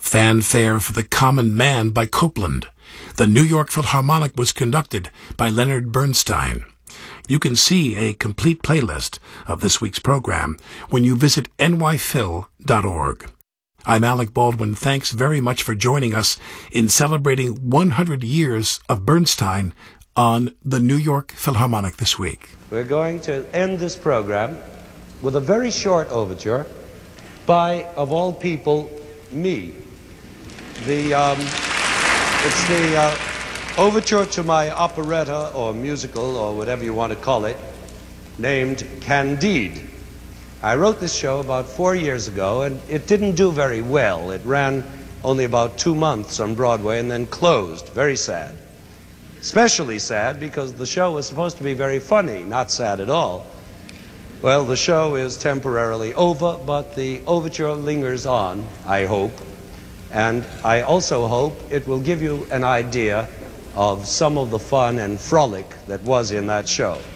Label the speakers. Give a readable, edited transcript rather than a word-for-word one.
Speaker 1: Fanfare for the Common Man by Copland. The New York Philharmonic was conducted by Leonard Bernstein. You can see a complete playlist of this week's program when you visit nyphil.org. I'm Alec Baldwin. Thanks very much for joining us in celebrating 100 years of Bernstein on the New York Philharmonic this week.
Speaker 2: We're going to end this program with a very short overture by, of all people, me. It's the overture to my operetta or musical or whatever you want to call it, named Candide. I wrote this show about 4 years ago, and it didn't do very well. It ran only about 2 months on Broadway and then closed. Very sad. Especially sad because the show was supposed to be very funny, not sad at all. Well, the show is temporarily over, but the overture lingers on, I hope. And I also hope it will give you an idea of some of the fun and frolic that was in that show.